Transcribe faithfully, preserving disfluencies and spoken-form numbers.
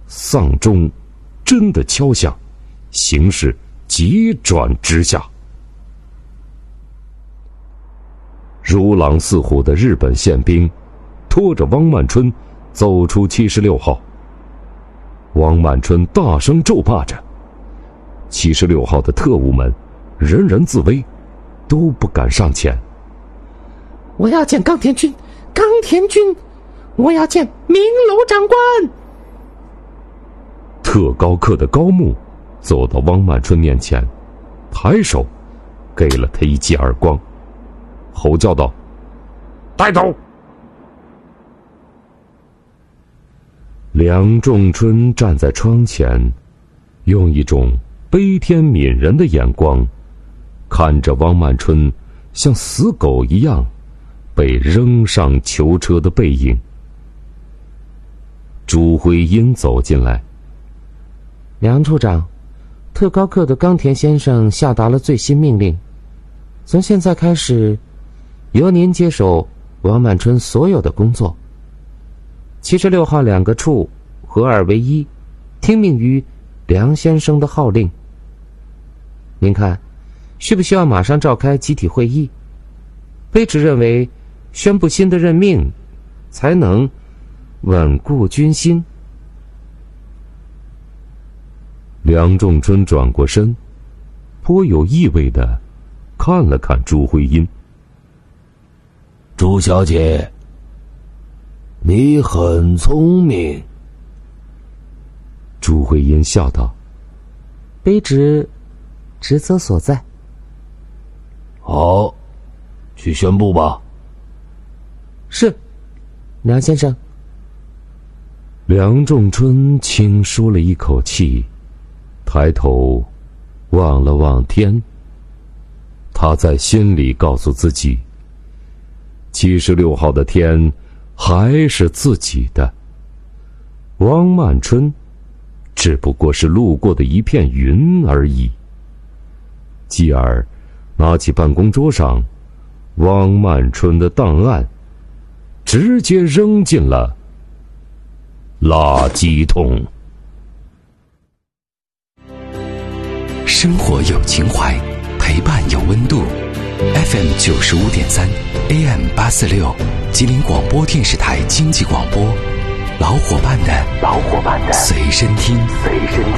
丧钟真的敲响，形势急转直下。如狼似虎的日本宪兵拖着汪曼春走出七十六号。汪曼春大声咒骂着，七十六号的特务们人人自危，都不敢上前。 我要见冈田君，冈田君，我要见明楼长官。 特高课的高木走到汪曼春面前，抬手给了他一记耳光，吼叫道：带走！梁仲春站在窗前，用一种悲天悯人的眼光看着汪曼春像死狗一样被扔上囚车的背影。朱辉英走进来。 梁处长，特高课的冈田先生下达了最新命令，从现在开始由您接手汪曼春所有的工作。七十六号两个处合二为一，听命于梁先生的号令。您看，需不需要马上召开集体会议？卑职认为，宣布新的任命，才能稳固军心。 梁仲春转过身，颇有意味地看了看朱慧英。 朱小姐，你很聪明。 朱慧英笑道： 卑职职责所在。 好，去宣布吧。 是，梁先生。 梁仲春轻舒了一口气，抬头望了望天。他在心里告诉自己，七十六号的天还是自己的，汪曼春只不过是路过的一片云而已。继而拿起办公桌上汪曼春的档案，直接扔进了垃圾桶。 生活有情怀，陪伴有温度。F M 九十五点三 A M 八四六，吉林广播电视台经济广播，老伙伴的老伙伴的随身听随身听。